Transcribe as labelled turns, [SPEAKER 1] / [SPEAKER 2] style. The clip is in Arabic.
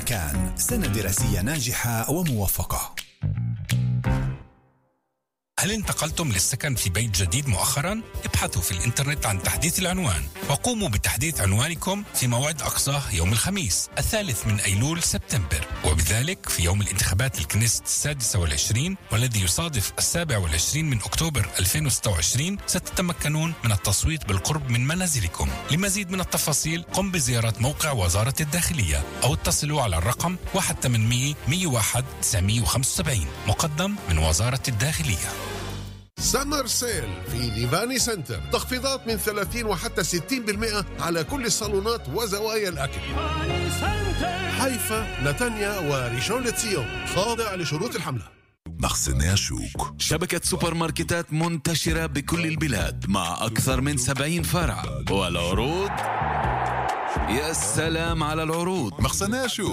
[SPEAKER 1] مكان، سنة دراسية ناجحة وموفقة.
[SPEAKER 2] هل انتقلتم للسكن في بيت جديد مؤخرا؟ ابحثوا في الإنترنت عن تحديث العنوان وقوموا بتحديث عنوانكم في موعد أقصاه يوم الخميس 3 أيلول سبتمبر، وبذلك في يوم الانتخابات الكنيست 26 والذي يصادف 27 أكتوبر 2026 ستتمكنون من التصويت بالقرب من منازلكم. لمزيد من التفاصيل قم بزيارة موقع وزارة الداخلية أو اتصلوا على الرقم 1-800-101-975 مقدم من وزارة الداخلية.
[SPEAKER 3] سمر سيل في ليفاني سنتر، تخفيضات من 30 وحتى 60% على كل الصالونات وزوايا الأكل. حيفا، نتانيا وريشون لتسيون، خاضع لشروط الحملة.
[SPEAKER 4] مخزن شوك، شبكة سوبر ماركتات منتشرة بكل البلاد مع أكثر من 70 فرع، والعروض يا سلام على العروض.
[SPEAKER 5] مخزن شوك.